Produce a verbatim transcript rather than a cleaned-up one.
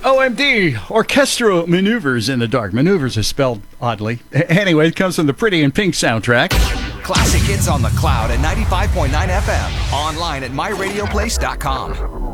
O M D, orchestral maneuvers in the dark. Maneuvers is spelled oddly. Anyway, it comes from the Pretty in Pink soundtrack. Classic hits on the cloud at ninety-five point nine F M. Online at my radio place dot com.